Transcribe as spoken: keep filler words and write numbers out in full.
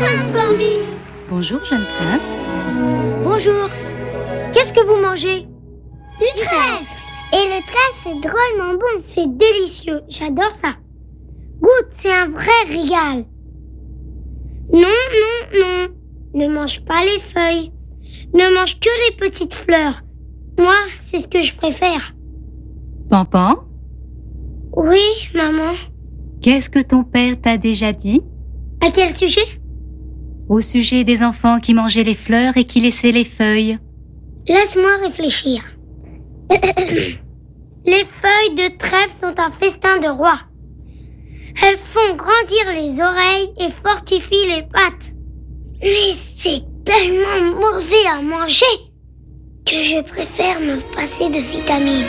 prince Bambi. Bonjour, jeune prince. Bonjour. Qu'est-ce que vous mangez? Du trèfle. Et le trèfle, c'est drôlement bon. C'est délicieux. J'adore ça. Goûte, c'est un vrai régal. Non, non, non. Ne mange pas les feuilles. Ne mange que les petites fleurs. Moi, c'est ce que je préfère. Pampan, Oui, maman. qu'est-ce que ton père t'a déjà dit À quel sujet? au sujet des enfants qui mangeaient les fleurs et qui laissaient les feuilles? Laisse-moi réfléchir. Les feuilles de trèfle sont un festin de roi. Elles font grandir les oreilles et fortifient les pattes. Mais c'est tellement mauvais à manger que je préfère me passer de vitamines.